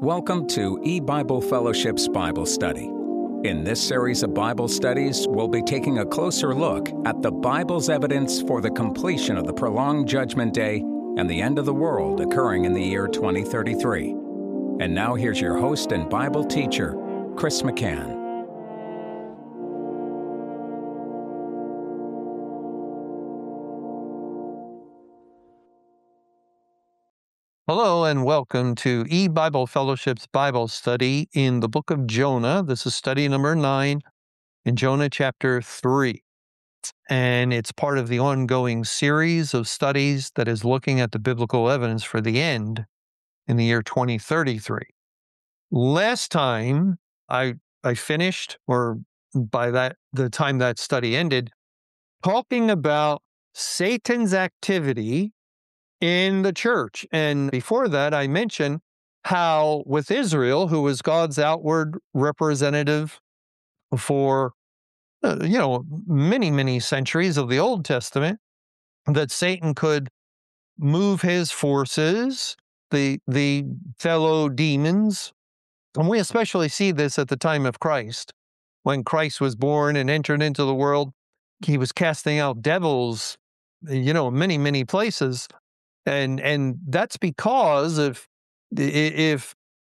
Welcome to E-Bible Fellowship's Bible Study. In this series of Bible studies, we'll be taking a closer look at the Bible's evidence for the completion of the prolonged Judgment Day and the end of the world occurring in the year 2033. And now here's your host and Bible teacher, Chris McCann. Hello and welcome to E-Bible Fellowship's Bible study in the book of Jonah. This is study number 9 in Jonah chapter 3. And it's part of the ongoing series of studies that is looking at the biblical evidence for the end in the year 2033. Last time I finished, or by the time that study ended, talking about Satan's activity in the church. And before that, I mentioned how with Israel, who was God's outward representative for, many, many centuries of the Old Testament, that Satan could move his forces, the fellow demons. And we especially see this at the time of Christ. When Christ was born and entered into the world, he was casting out devils, many, many places. And that's because if here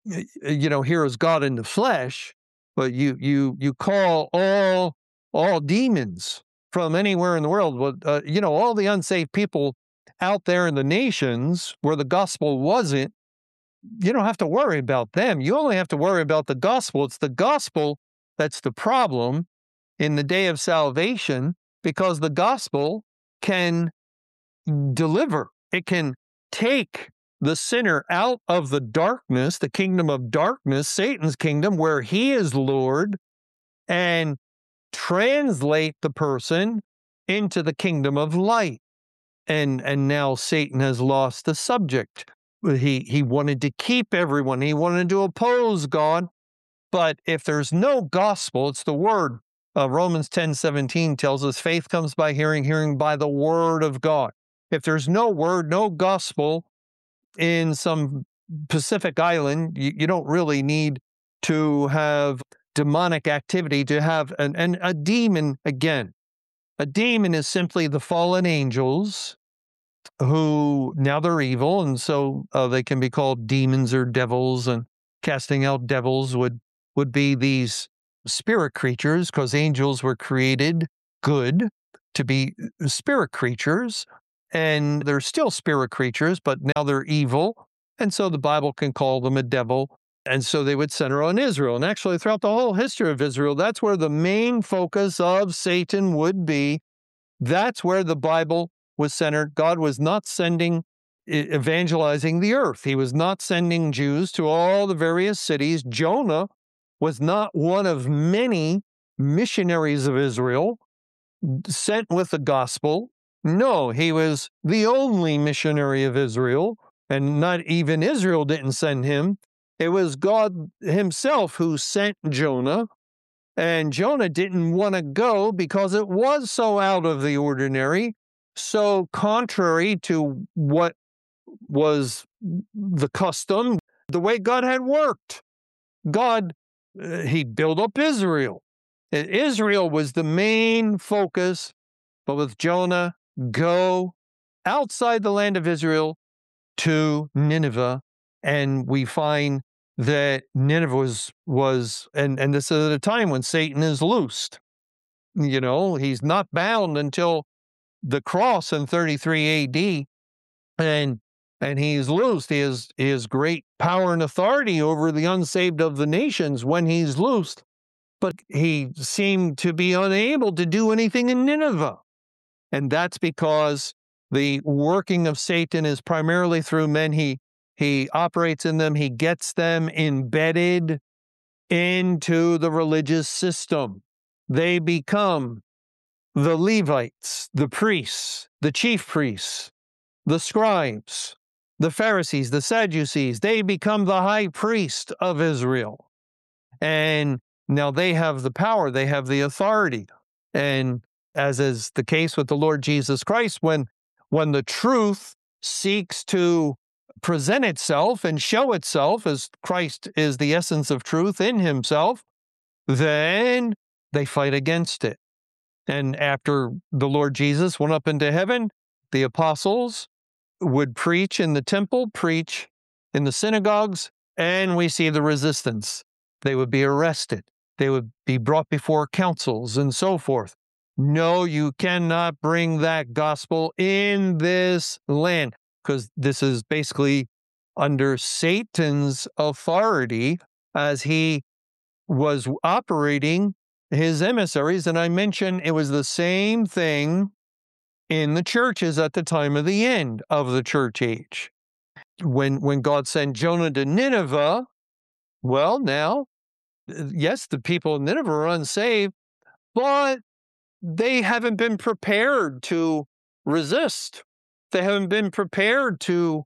is God in the flesh, but you call all demons from anywhere in the world, all the unsaved people out there in the nations where the gospel wasn't, you don't have to worry about them. You only have to worry about the gospel. It's the gospel that's the problem in the day of salvation, because the gospel can deliver. It can take the sinner out of the darkness, the kingdom of darkness, Satan's kingdom, where he is Lord, and translate the person into the kingdom of light. And now Satan has lost the subject. He wanted to keep everyone. He wanted to oppose God. But if there's no gospel, it's the word. Romans 10:17 tells us faith comes by hearing, hearing by the word of God. If there's no word, no gospel in some Pacific island, you don't really need to have demonic activity to have a demon again. A demon is simply the fallen angels who now they're evil, and so they can be called demons or devils, and casting out devils would be these spirit creatures, because angels were created good to be spirit creatures. And they're still spirit creatures, but now they're evil. And so the Bible can call them a devil. And so they would center on Israel. And actually, throughout the whole history of Israel, that's where the main focus of Satan would be. That's where the Bible was centered. God was not evangelizing the earth. He was not sending Jews to all the various cities. Jonah was not one of many missionaries of Israel sent with the gospel. No, he was the only missionary of Israel, and not even Israel didn't send him. It was God himself who sent Jonah, and Jonah didn't want to go because it was so out of the ordinary, so contrary to what was the custom, the way God had worked. God, he built up Israel. Israel was the main focus, but with Jonah, go outside the land of Israel to Nineveh, and we find that Nineveh was and this is at a time when Satan is loosed. He's not bound until the cross in 33 AD, and he's loosed. He has great power and authority over the unsaved of the nations when he's loosed, but he seemed to be unable to do anything in Nineveh. And that's because the working of Satan is primarily through men. He operates in them. He gets them embedded into the religious system. They become the Levites, the priests, the chief priests, the scribes, the Pharisees, the Sadducees. They become the high priest of Israel. And now they have the power. They have the authority. And as is the case with the Lord Jesus Christ, when the truth seeks to present itself and show itself as Christ is the essence of truth in himself, then they fight against it. And after the Lord Jesus went up into heaven, the apostles would preach in the temple, preach in the synagogues, and we see the resistance. They would be arrested. They would be brought before councils and so forth. No, you cannot bring that gospel in this land, because this is basically under Satan's authority as he was operating his emissaries. And I mentioned it was the same thing in the churches at the time of the end of the church age. When God sent Jonah to Nineveh, well, now, yes, the people of Nineveh are unsaved, but they haven't been prepared to resist. They haven't been prepared to,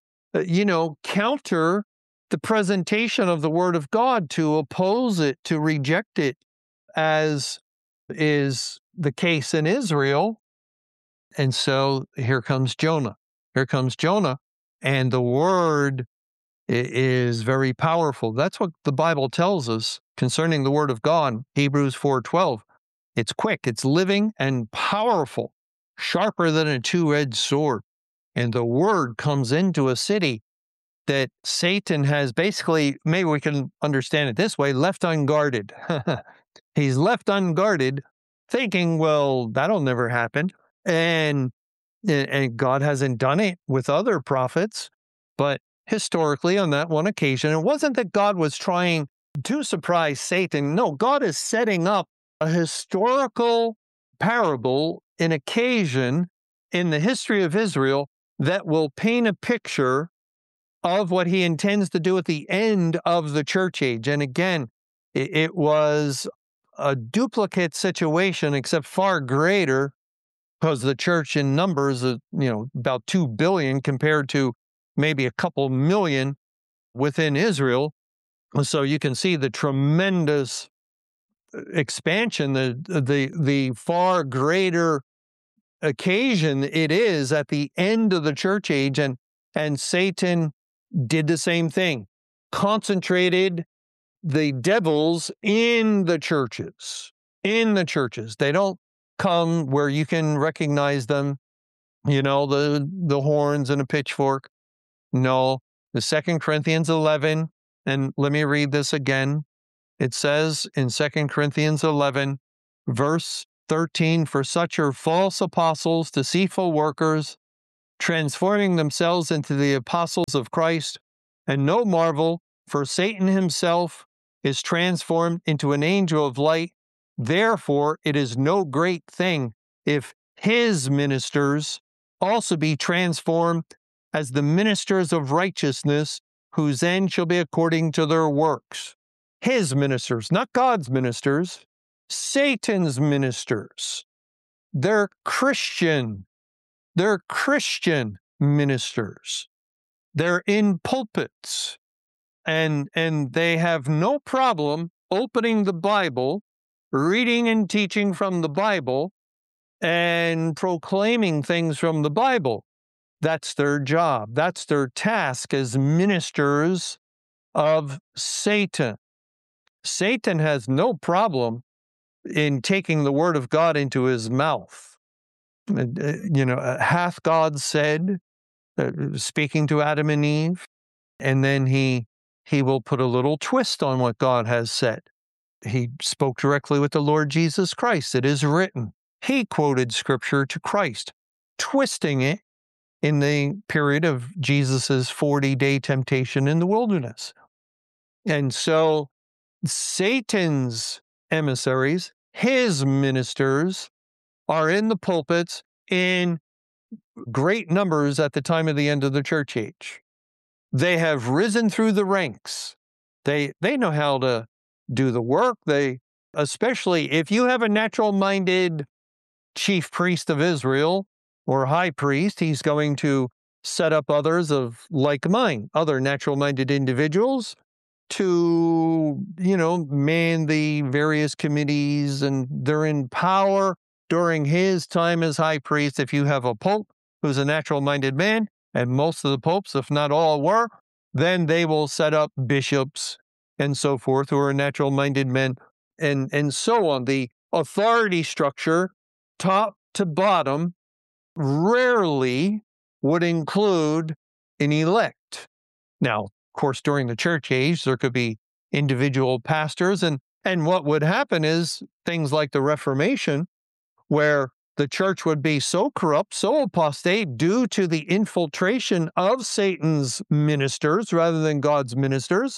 counter the presentation of the Word of God, to oppose it, to reject it, as is the case in Israel. And so here comes Jonah. Here comes Jonah, and the Word is very powerful. That's what the Bible tells us concerning the Word of God, Hebrews 4:12. It's quick, it's living and powerful, sharper than a two-edged sword. And the Word comes into a city that Satan has basically, maybe we can understand it this way, left unguarded. He's left unguarded, thinking, well, that'll never happen. And God hasn't done it with other prophets. But historically, on that one occasion, it wasn't that God was trying to surprise Satan. No, God is setting up a historical parable, an occasion in the history of Israel that will paint a picture of what he intends to do at the end of the church age. And again, it was a duplicate situation, except far greater, because the church in numbers, about 2 billion compared to maybe a couple million within Israel. So you can see the tremendous expansion, the far greater occasion it is at the end of the church age. And Satan did the same thing, concentrated the devils in the churches. They don't come where you can recognize them, the horns and a pitchfork. No, the 2 Corinthians 11, and let me read this again. It says in 2 Corinthians 11, verse 13, "For such are false apostles, deceitful workers, transforming themselves into the apostles of Christ. And no marvel, for Satan himself is transformed into an angel of light. Therefore, it is no great thing if his ministers also be transformed as the ministers of righteousness, whose end shall be according to their works." His ministers, not God's ministers, Satan's ministers. They're Christian ministers. They're in pulpits, and they have no problem opening the Bible, reading and teaching from the Bible, and proclaiming things from the Bible. That's their job. That's their task as ministers of Satan. Satan has no problem in taking the Word of God into his mouth. Hath God said, speaking to Adam and Eve, and then he will put a little twist on what God has said. He spoke directly with the Lord Jesus Christ. It is written. He quoted Scripture to Christ, twisting it in the period of Jesus's 40-day temptation in the wilderness. And so Satan's emissaries, his ministers, are in the pulpits in great numbers at the time of the end of the church age. They have risen through the ranks. They know how to do the work. Especially if you have a natural-minded chief priest of Israel or high priest, he's going to set up others of like mind, other natural-minded individuals, to, man the various committees, and they're in power during his time as high priest. If you have a pope who's a natural-minded man, and most of the popes, if not all, were, then they will set up bishops and so forth who are natural-minded men, and so on. The authority structure, top to bottom, rarely would include an elect. Now, of course, during the church age, there could be individual pastors, and what would happen is things like the Reformation, where the church would be so corrupt, so apostate, due to the infiltration of Satan's ministers rather than God's ministers,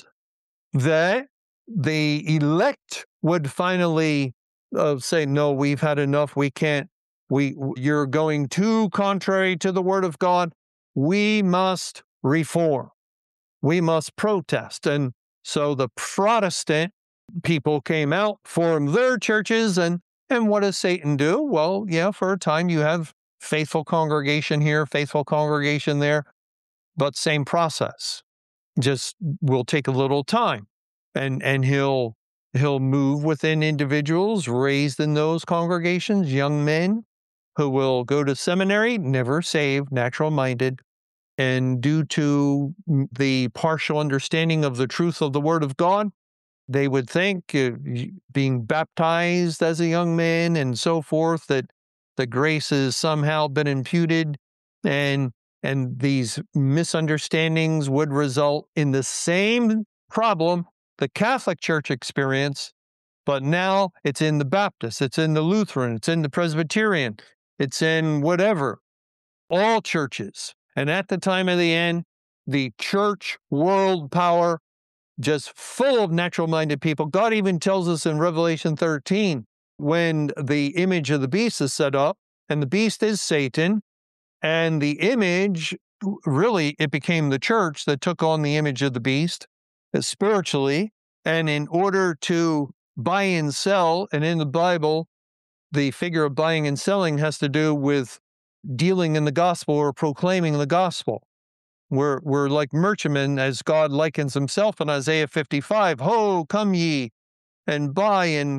that the elect would finally say, no, we've had enough. We can't. You're going too contrary to the word of God. We must reform. We must protest. And so the Protestant people came out, formed their churches, and what does Satan do? Well, yeah, for a time you have faithful congregation here, faithful congregation there, but same process. Just will take a little time, and he'll move within individuals raised in those congregations, young men who will go to seminary, never saved, natural-minded, and due to the partial understanding of the truth of the Word of God, they would think, being baptized as a young man and so forth, that the grace has somehow been imputed, and these misunderstandings would result in the same problem the Catholic Church experienced, but now it's in the Baptist, it's in the Lutheran, it's in the Presbyterian, it's in whatever, all churches. And at the time of the end, the church world power, just full of natural-minded people. God even tells us in Revelation 13, when the image of the beast is set up, and the beast is Satan, and the image, really, it became the church that took on the image of the beast spiritually, and in order to buy and sell, and in the Bible, the figure of buying and selling has to do with dealing in the gospel or proclaiming the gospel. We're like merchantmen, as God likens himself in Isaiah 55. Ho, come ye and buy and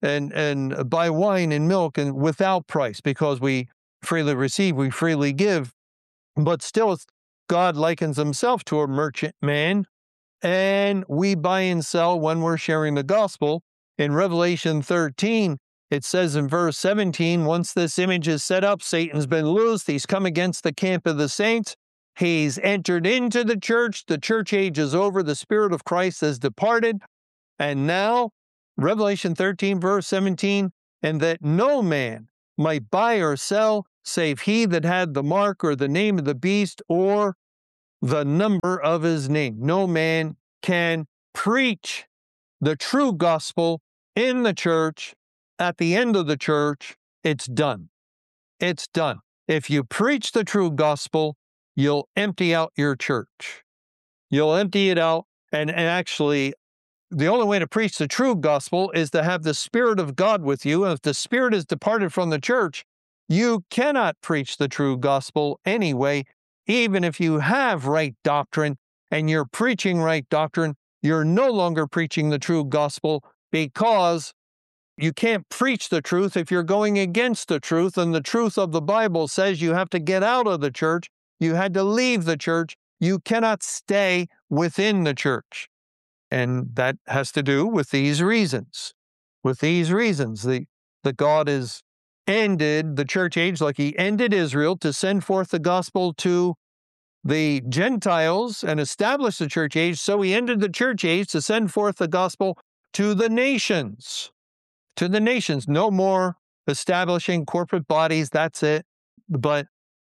buy wine and milk and without price, because we freely receive, we freely give. But still, God likens himself to a merchant man, and we buy and sell when we're sharing the gospel. In Revelation 13, it says in verse 17, once this image is set up, Satan's been loosed. He's come against the camp of the saints. He's entered into the church. The church age is over. The Spirit of Christ has departed. And now, Revelation 13, verse 17, and that no man might buy or sell save he that had the mark or the name of the beast or the number of his name. No man can preach the true gospel in the church. At the end of the church, it's done. It's done. If you preach the true gospel, you'll empty out your church. You'll empty it out. And actually, the only way to preach the true gospel is to have the Spirit of God with you. And if the Spirit is departed from the church, you cannot preach the true gospel anyway. Even if you have right doctrine and you're preaching right doctrine, you're no longer preaching the true gospel, because you can't preach the truth if you're going against the truth. And the truth of the Bible says you have to get out of the church. You had to leave the church. You cannot stay within the church. And that has to do with these reasons. With these reasons, the God has ended the church age like he ended Israel to send forth the gospel to the Gentiles and establish the church age. So he ended the church age to send forth the gospel to the nations. To the nations. No more establishing corporate bodies. That's it. But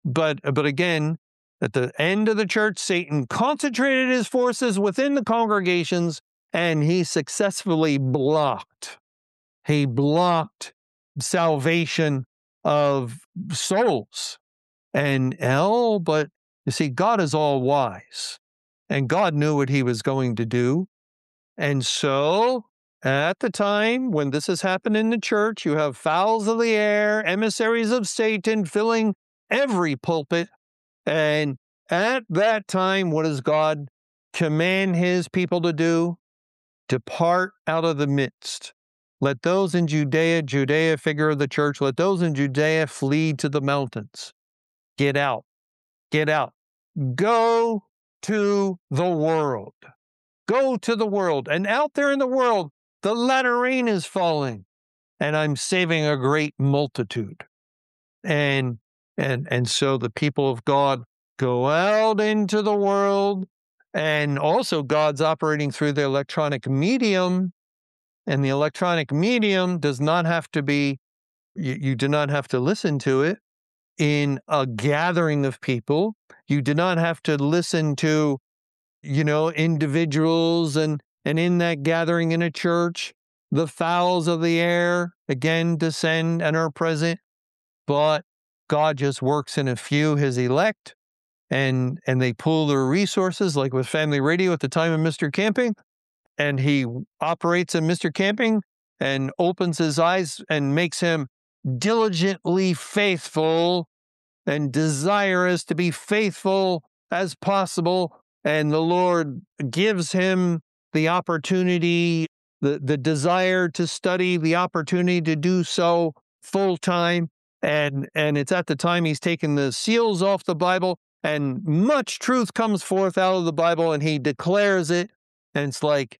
again, at the end of the church, Satan concentrated his forces within the congregations, and he successfully blocked. He blocked salvation of souls. But you see, God is all wise, and God knew what he was going to do. And so, at the time when this has happened in the church, you have fowls of the air, emissaries of Satan filling every pulpit. And at that time, what does God command his people to do? Depart out of the midst. Let those in Judea, figure of the church, let those in Judea flee to the mountains. Get out. Get out. go to the world. Go to the world. And out there in the world, the latter rain is falling, and I'm saving a great multitude. And so the people of God go out into the world, and also God's operating through the electronic medium, and the electronic medium does not have to be, you do not have to listen to it in a gathering of people. You do not have to listen to, individuals, and in that gathering in a church, the fowls of the air again descend and are present, but God just works in a few, his elect, and they pool their resources, like with Family Radio at the time of Mr. Camping, and he operates in Mr. Camping and opens his eyes and makes him diligently faithful and desirous to be faithful as possible. And the Lord gives him the opportunity, the desire to study, the opportunity to do so full time. And it's at the time he's taken the seals off the Bible, and much truth comes forth out of the Bible, and he declares it. And it's like,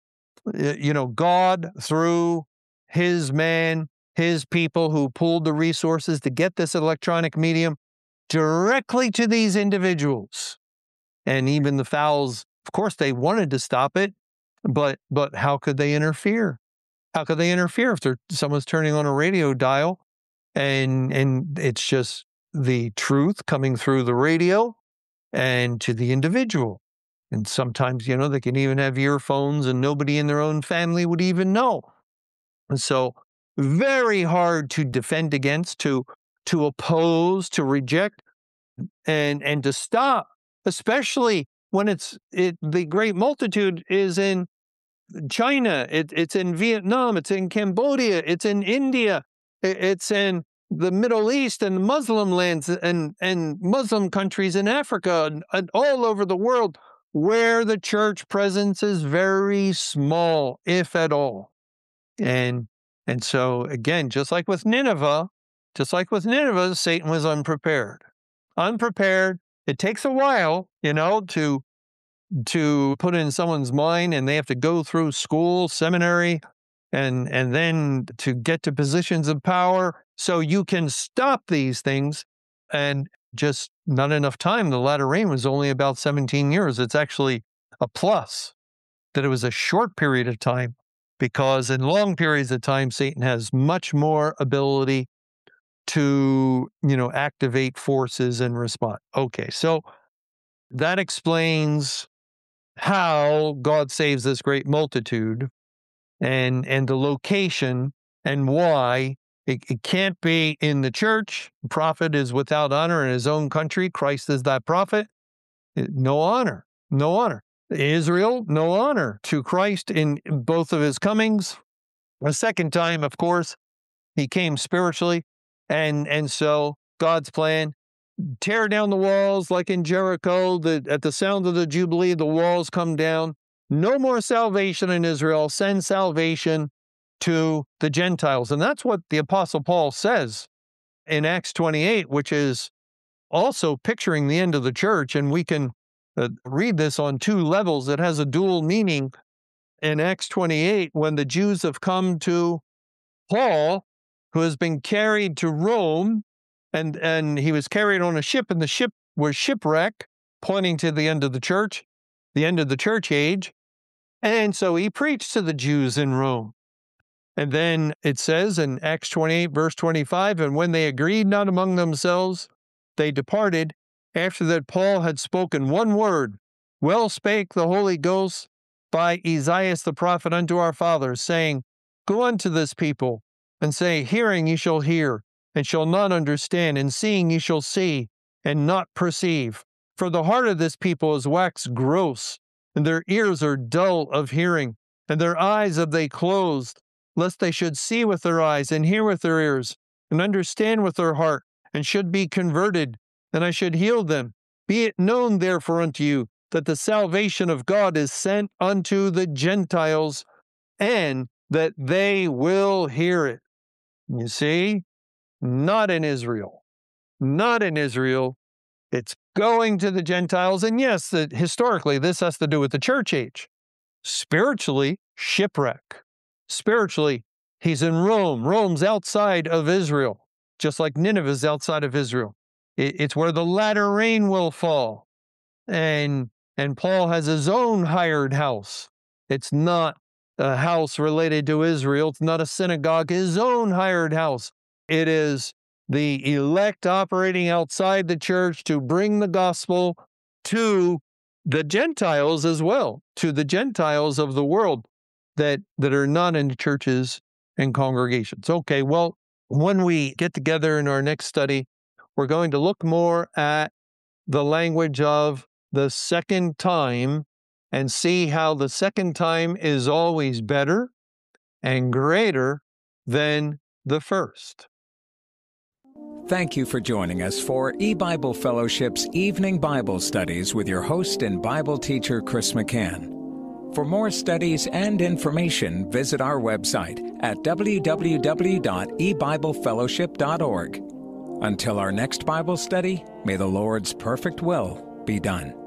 God, through his man, his people who pooled the resources to get this electronic medium directly to these individuals. And even the fowls, of course, they wanted to stop it, but how could they interfere? How could they interfere if someone's turning on a radio dial and it's just the truth coming through the radio and to the individual? And sometimes, they can even have earphones and nobody in their own family would even know. And so very hard to defend against, to oppose, to reject, and to stop, especially when the great multitude is in China, it's in Vietnam, it's in Cambodia, it's in India, it's in the Middle East and Muslim lands and Muslim countries in Africa and all over the world, where the church presence is very small, if at all. And so again, just like with Nineveh, Satan was unprepared. It takes a while, to put in someone's mind, and they have to go through school, seminary, and then to get to positions of power. So you can stop these things, and just not enough time. The latter rain was only about 17 years. It's actually a plus that it was a short period of time, because in long periods of time, Satan has much more ability to, activate forces and respond. Okay, so that explains how God saves this great multitude, and the location, and why it can't be in the church. The prophet is without honor in his own country. Christ is that prophet. No honor. Israel, no honor to Christ in both of his comings. A second time, of course, he came spiritually. And so God's plan, tear down the walls like in Jericho. At the sound of the Jubilee, the walls come down. No more salvation in Israel. Send salvation to the Gentiles. And that's what the Apostle Paul says in Acts 28, which is also picturing the end of the church. And we can read this on two levels. It has a dual meaning. In Acts 28, when the Jews have come to Paul, who has been carried to Rome, and he was carried on a ship, and the ship was shipwrecked, pointing to the end of the church age. And so he preached to the Jews in Rome. And then it says in Acts 28, verse 25, and when they agreed not among themselves, they departed, after that Paul had spoken one word. Well spake the Holy Ghost by Esaias the prophet unto our fathers, saying, Go unto this people, and say, Hearing ye shall hear, and shall not understand, and seeing ye shall see, and not perceive. For the heart of this people is waxed gross, and their ears are dull of hearing, and their eyes have they closed, lest they should see with their eyes, and hear with their ears, and understand with their heart, and should be converted, and I should heal them. Be it known therefore unto you, that the salvation of God is sent unto the Gentiles, and that they will hear it. You see? Not in Israel. It's going to the Gentiles. And yes, historically, this has to do with the church age. Spiritually, shipwreck. Spiritually, he's in Rome. Rome's outside of Israel, just like Nineveh is outside of Israel. It's where the latter rain will fall. And Paul has his own hired house. It's not a house related to Israel. It's not a synagogue, his own hired house. It is the elect operating outside the church to bring the gospel to the Gentiles as well, to the Gentiles of the world that are not in churches and congregations. Okay, well, when we get together in our next study, we're going to look more at the language of the second time and see how the second time is always better and greater than the first. Thank you for joining us for eBible Fellowship's Evening Bible Studies with your host and Bible teacher, Chris McCann. For more studies and information, visit our website at www.ebiblefellowship.org. Until our next Bible study, may the Lord's perfect will be done.